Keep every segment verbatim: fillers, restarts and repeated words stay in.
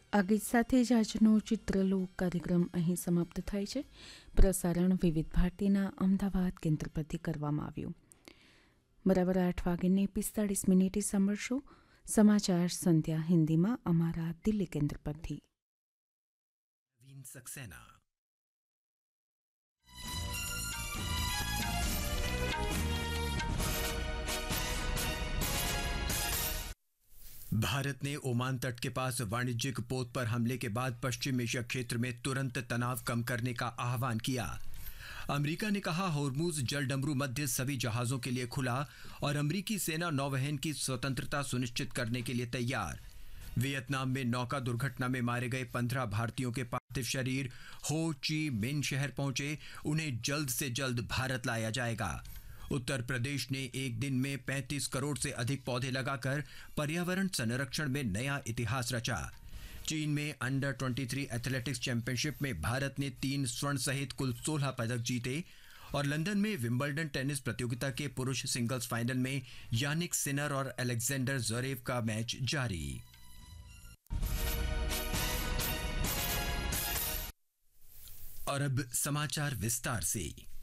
આ ગીત સાથે જ આજનો ચિત્રલોક કાર્યક્રમ અહીં સમાપ્ત થાય છે. પ્રસારણ વિવિધ ભારતીના અમદાવાદ કેન્દ્ર પરથી કરવામાં આવ્યું. બરાબર આઠ વાગીને પિસ્તાળીસ મિનિટે સાંભળશો સમાચાર સંધ્યા હિન્દીમાં અમારા દિલ્હી કેન્દ્ર પરથી. सक्सेना भारत ने ओमान तट के पास वाणिज्यिक पोत पर हमले के बाद पश्चिम एशिया क्षेत्र में तुरंत तनाव कम करने का आह्वान किया. अमेरिका ने कहा होर्मुज जलडमरू मध्य सभी जहाजों के लिए खुला और अमेरिकी सेना नौवहन की स्वतंत्रता सुनिश्चित करने के लिए तैयार. वियतनाम में नौका दुर्घटना में मारे गए पंद्रह भारतीयों के पार्थिव शरीर हो ची मिन शहर पहुंचे. उन्हें जल्द से जल्द भारत लाया जाएगा. उत्तर प्रदेश ने एक दिन में पैंतीस करोड़ से अधिक पौधे लगाकर पर्यावरण संरक्षण में नया इतिहास रचा. चीन में अंडर तेईस एथलेटिक्स चैंपियनशिप में भारत ने तीन स्वर्ण सहित कुल सोलह पदक जीते. और लंदन में विंबलडन टेनिस प्रतियोगिता के पुरुष सिंगल्स फाइनल में यानिक सिनर और अलेक्जेंडर ज़्वेरेव का मैच जारी. और अब समाचार विस्तार से.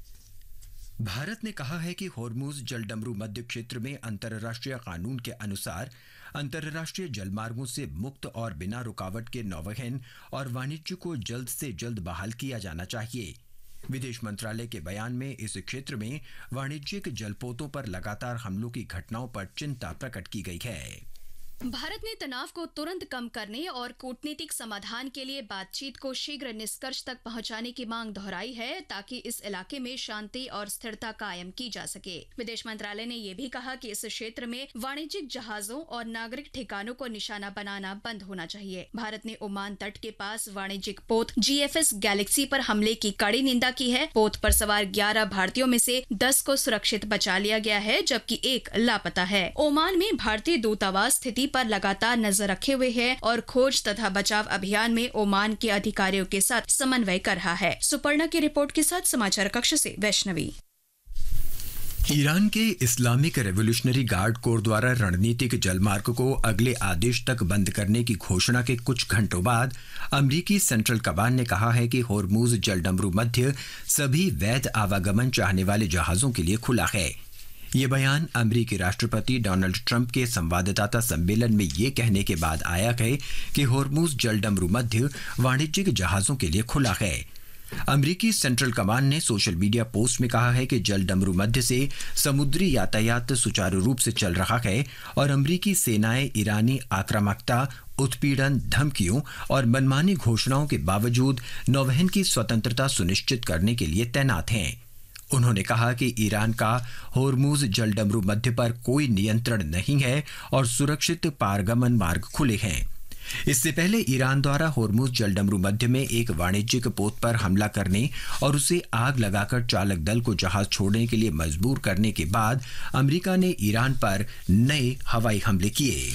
भारत ने कहा है कि होर्मुज जलडमरू मध्य क्षेत्र में अंतर्राष्ट्रीय कानून के अनुसार अंतर्राष्ट्रीय जलमार्गों से मुक्त और बिना रुकावट के नौवहन और वाणिज्य को जल्द से जल्द बहाल किया जाना चाहिए. विदेश मंत्रालय के बयान में इस क्षेत्र में वाणिज्यिक जलपोतों पर लगातार हमलों की घटनाओं पर चिंता प्रकट की गई है. भारत ने तनाव को तुरंत कम करने और कूटनीतिक समाधान के लिए बातचीत को शीघ्र निष्कर्ष तक पहुंचाने की मांग दोहराई है ताकि इस इलाके में शांति और स्थिरता कायम की जा सके. विदेश मंत्रालय ने यह भी कहा कि इस क्षेत्र में वाणिज्यिक जहाजों और नागरिक ठिकानों को निशाना बनाना बंद होना चाहिए. भारत ने ओमान तट के पास वाणिज्यिक पोत जी एफ एस गैलेक्सी पर हमले की कड़ी निंदा की है. पोत पर सवार ग्यारह भारतीयों में से दस को सुरक्षित बचा लिया गया है जबकि एक लापता है. ओमान में भारतीय दूतावास स्थिति पर लगातार नजर रखे हुए है और खोज तथा बचाव अभियान में ओमान के अधिकारियों के साथ समन्वय कर रहा है. सुपर्णा की रिपोर्ट के साथ समाचार कक्ष से वैष्णवी. ईरान के इस्लामिक रेवोल्यूशनरी गार्ड कोर द्वारा रणनीतिक जलमार्ग को अगले आदेश तक बंद करने की घोषणा के कुछ घंटों बाद अमरीकी सेंट्रल कमान ने कहा है कि होर्मुज जलडमरू मध्य सभी वैध आवागमन चाहने वाले जहाजों के लिए खुला है. ये बयान अमेरिकी राष्ट्रपति डोनाल्ड ट्रंप के संवाददाता सम्मेलन में ये कहने के बाद आया है कि होर्मुज जलडमरू मध्य वाणिज्यिक जहाजों के लिए खुला है. अमेरिकी सेंट्रल कमान ने सोशल मीडिया पोस्ट में कहा है कि जलडमरू मध्य से समुद्री यातायात सुचारू रूप से चल रहा है और अमेरिकी सेनाएं ईरानी आक्रामकता, उत्पीड़न, धमकियों और मनमानी घोषणाओं के बावजूद नौवहन की स्वतंत्रता सुनिश्चित करने के लिए तैनात हैं. उन्होंने कहा कि ईरान का होर्मुज जलडमरू मध्य पर कोई नियंत्रण नहीं है और सुरक्षित पारगमन मार्ग खुले हैं. इससे पहले ईरान द्वारा होर्मुज जलडमरू मध्य में एक वाणिज्यिक पोत पर हमला करने और उसे आग लगाकर चालक दल को जहाज छोड़ने के लिए मजबूर करने के बाद अमेरिका ने ईरान पर नए हवाई हमले किए.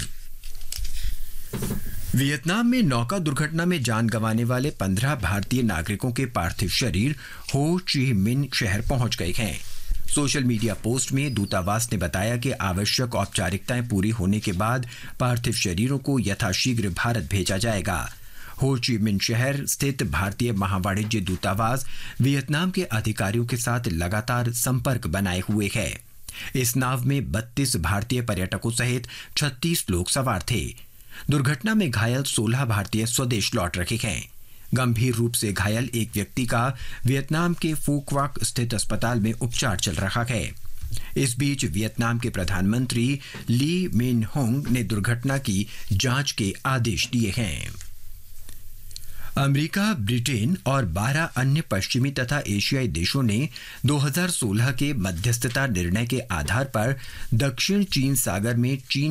वियतनाम में नौका दुर्घटना में जान गंवाने वाले पंद्रह भारतीय नागरिकों के पार्थिव शरीर हो ची मिन शहर पहुंच गए हैं. सोशल मीडिया पोस्ट में दूतावास ने बताया कि आवश्यक औपचारिकताएं पूरी होने के बाद पार्थिव शरीरों को यथाशीघ्र भारत भेजा जाएगा. हो ची मिन शहर स्थित भारतीय महावाणिज्य दूतावास वियतनाम के अधिकारियों के साथ लगातार संपर्क बनाए हुए है. इस नाव में बत्तीस भारतीय पर्यटकों सहित छत्तीस लोग सवार थे. दुर्घटना में घायल सोलह भारतीय स्वदेश लौट रहे हैं. गंभीर रूप से घायल एक व्यक्ति का वियतनाम के फू क्वाक स्थित अस्पताल में उपचार चल रहा है. इस बीच वियतनाम के प्रधानमंत्री ली मिन होंग ने दुर्घटना की जांच के आदेश दिए हैं. अमेरिका, ब्रिटेन और बारह अन्य पश्चिमी तथा एशियाई देशों ने दो हज़ार सोलह के मध्यस्थता निर्णय के आधार पर दक्षिण चीन सागर में चीन